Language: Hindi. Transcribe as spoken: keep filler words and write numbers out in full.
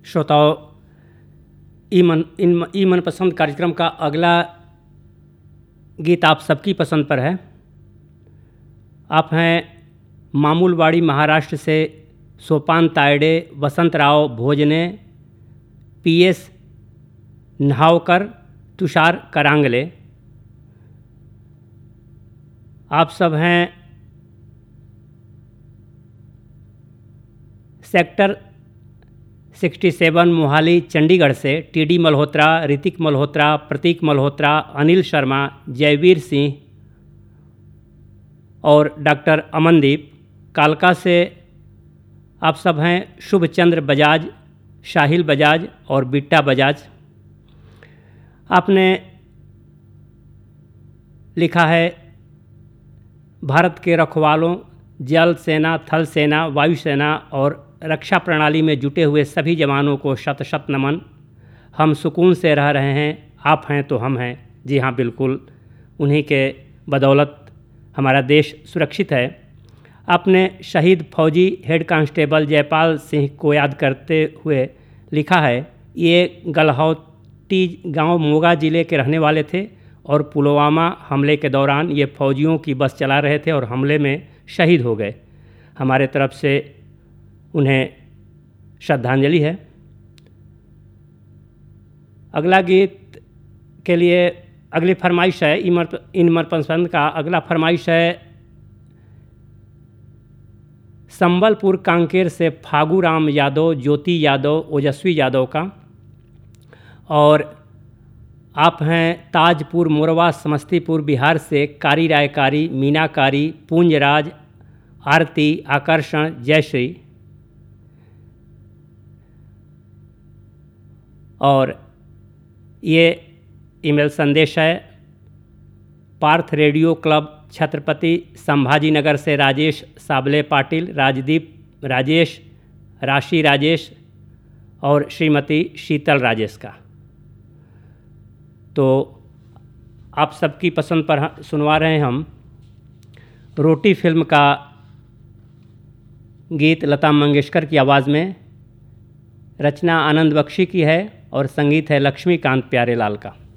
श्रोताओं, ई मन इन ई मन पसंद कार्यक्रम का अगला गीत आप सबकी पसंद पर है। आप हैं मामूलवाड़ी महाराष्ट्र से सोपान तायडे, वसंतराव भोजने, पी एस न्हावकर, तुषार करांगले। आप सब हैं सेक्टर सड़सठ मोहाली चंडीगढ़ से टी डी मल्होत्रा, ऋतिक मल्होत्रा, प्रतीक मल्होत्रा, अनिल शर्मा, जयवीर सिंह और डॉक्टर अमनदीप। कालका से आप सब हैं शुभचंद्र बजाज, शाहिल बजाज और बिट्टा बजाज। आपने लिखा है, भारत के रखवालों, जल सेना, थल सेना, वायुसेना और रक्षा प्रणाली में जुटे हुए सभी जवानों को शत शत नमन। हम सुकून से रह रहे हैं, आप हैं तो हम हैं। जी हाँ, बिल्कुल, उन्हीं के बदौलत हमारा देश सुरक्षित है। आपने शहीद फौजी हेड कांस्टेबल जयपाल सिंह को याद करते हुए लिखा है, ये गलहौटी गांव मोगा ज़िले के रहने वाले थे और पुलवामा हमले के दौरान ये फौजियों की बस चला रहे थे और हमले में शहीद हो गए। हमारे तरफ से उन्हें श्रद्धांजलि है। अगला गीत के लिए अगली फरमाइश है इन मनपसंद का अगला फरमाइश है संबलपुर कांकेर से फागूराम यादव, ज्योति यादव, ओजस्वी यादव का। और आप हैं ताजपुर मोरवा समस्तीपुर बिहार से कारी रायकारी, मीनाकारी, पूंजराज, आरती, आकर्षण, जयश्री। और ये ईमेल संदेश है पार्थ रेडियो क्लब छत्रपति संभाजी नगर से राजेश साबले पाटिल, राजदीप राजेश, राशि राजेश और श्रीमती शीतल राजेश का। तो आप सबकी पसंद पर सुनवा रहे हैं हम रोटी फिल्म का गीत लता मंगेशकर की आवाज़ में। रचना आनंद बख्शी की है और संगीत है लक्ष्मीकांत प्यारेलाल का।